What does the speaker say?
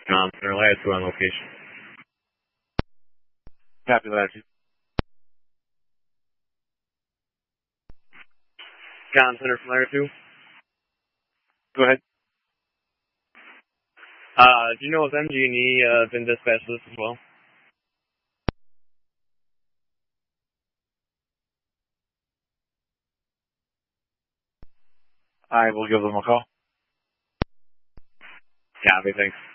Center, Latitude on location. Copy, Latitude. Center from Latitude. Go ahead. Do you know if MG&E been dispatched to this as well? I will give them a call. Copy, thanks.